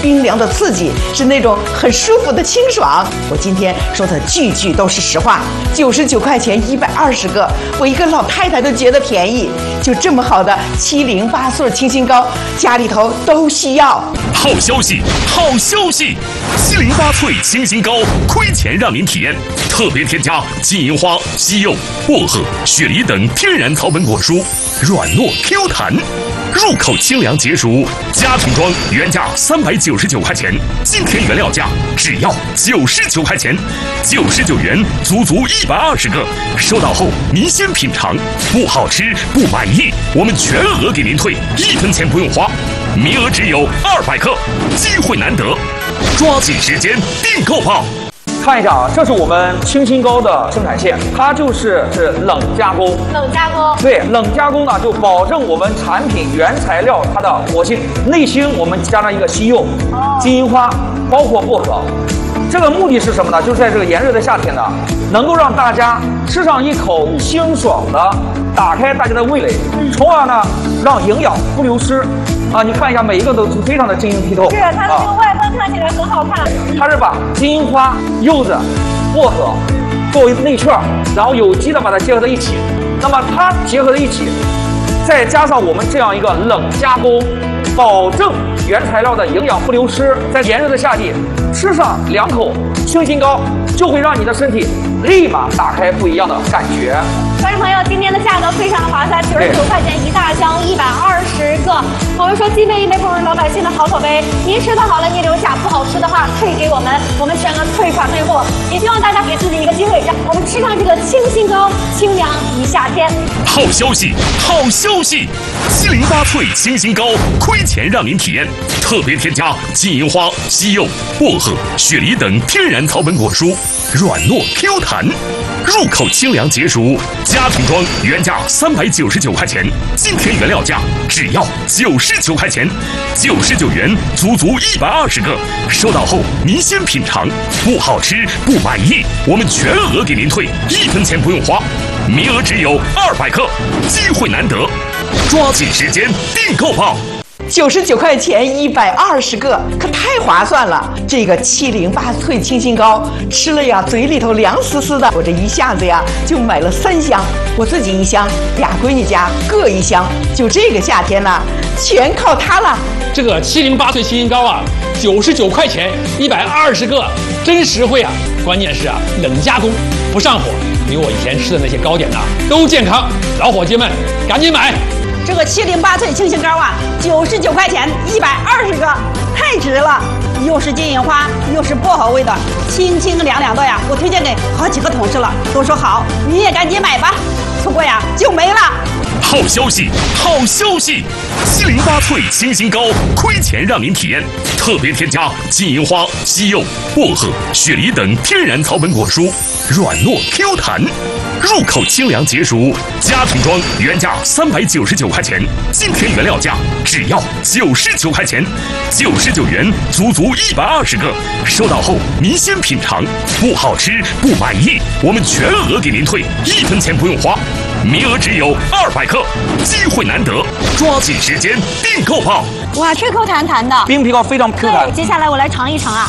冰凉的刺激，是那种很舒服的清爽。我今天说的句句都是实话，99块钱120个，我一个老太太都觉得便宜。就这么好的708岁清新膏，家里头都需要。 好消息，好消息！708萃清新膏亏钱让您体验，特别添加金银花、西柚、薄荷、雪梨等天然草本果蔬，软糯 Q 弹，入口清凉解暑。家庭装原价399块钱，今天原料价只要99块钱，99元足足120个。收到后您先品尝，不好吃不满意，我们全额给您退，1分钱不用花。名额只有200克，机会难得，抓紧时间订购吧！ 看一下啊，这是我们清新膏的生产线，它是冷加工。 冷加工。对， 冷加工呢，就保证我们产品原材料它的活性，内芯我们加上一个西柚、金银花，包括薄荷。这个目的是什么呢？就是在这个炎热的夏天呢，能够让大家吃上一口清爽的，打开大家的味蕾，从而呢让营养不流失。啊，你看一下，每一个都是非常的晶莹剔透。 是，它的这个外观看起来很好看。 它是把金银花、柚子、薄荷作为内馅，然后有机的把它结合在一起。那么它结合在一起，再加上我们这样一个冷加工，保证原材料的营养不流失。在炎热的夏季，吃上2口清新膏，就会让你的身体立马打开不一样的感觉。 观众朋友，今天的价格非常的划算，99块钱1大箱，120个。我们说既备一杯普通老百姓的好口碑，您吃的好了您留下，不好吃的话退给我们全额退款退货。也希望大家给自己一个机会，让我们吃上这个清新膏，清凉一夏天。 好消息，好消息！708萃清新膏亏钱让您体验，特别添加金银花、西柚、薄荷、雪梨等天然草本果蔬，软糯 Q 弹，入口清凉解暑。家庭装原价399块钱，今天原料价只要99块钱，99元足足120个。收到后您先品尝，不好吃不满意，我们全额给您退，1分钱不用花。名额只有200克，机会难得，抓紧时间订购吧 ！99块钱120个，可太划算了！这个708萃清新膏吃了呀，嘴里头凉丝丝的。我这一下子呀就买了3箱，我自己1箱，俩闺女家各1箱。就这个夏天呢，全靠它了。 这个708萃清新膏啊，99块钱120个，真实惠啊！关键是啊，冷加工不上火，比我以前吃的那些糕点都健康。老伙计们，赶紧买！ 这个708萃清新膏啊，99块钱120个，太值了！又是金银花，又是薄荷味的，清清凉凉的呀！我推荐给好几个同事了，都说好，你也赶紧买吧，错过呀就没了。 好消息，好消息！708萃清新膏亏钱让您体验，特别添加金银花、西柚、薄荷、雪梨等天然草本果蔬，软糯 Q 弹，入口清凉解暑。家庭装原价399块钱，今天原料价只要99块钱，99元足足120个。收到后您先品尝，不好吃不满意，我们全额给您退，1分钱不用花。名额只有200克，机会难得，抓紧时间订购吧！ 哇，这口弹弹的， 冰皮膏非常 Q 弹。 对，接下来我来尝一尝啊。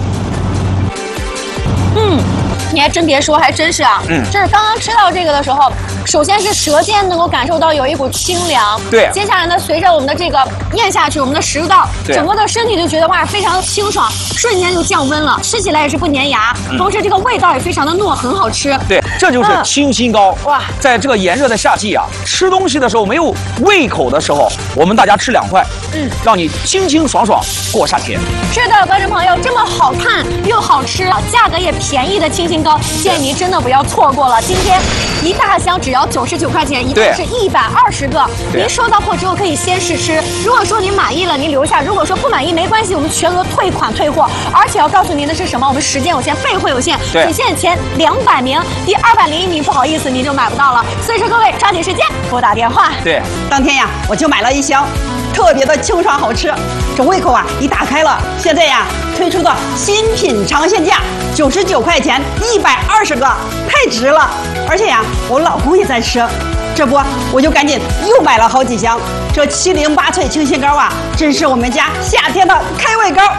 你还真别说，还真是啊。就是刚刚吃到这个的时候，首先是舌尖能够感受到有一股清凉。 对。 接下来呢，随着我们的这个咽下去，我们的食道，整个的身体就觉得哇，非常清爽，瞬间就降温了，吃起来也是不粘牙，同时这个味道也非常的糯，很好吃。 对，这就是清新膏。哇，在这个炎热的夏季啊，吃东西的时候没有胃口的时候，我们大家吃2块，让你清清爽爽过夏天。 是的，观众朋友，这么好看又好吃，价格也便宜的清新膏，建议您真的不要错过了。今天1大箱只要99块钱，一共是120个。您收到货之后可以先试吃，如果说您满意了，您留下；如果说不满意，没关系，我们全额退款退货。而且要告诉您的是什么？我们时间有限，备货有限，只限前200名，第201名不好意思您就买不到了。所以说各位抓紧时间拨打电话。 对， 当天呀我就买了1箱。特别的清爽好吃，这胃口啊一打开了。现在呀推出的新品尝鲜价99块钱120个，太值了！而且呀我老公也在吃，这不我就赶紧又买了好几箱。这708萃清新膏啊，真是我们家夏天的开胃膏。